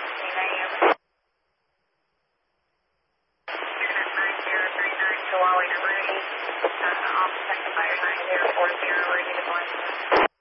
Chihuahua number 8, off second fire 9040, ready to go.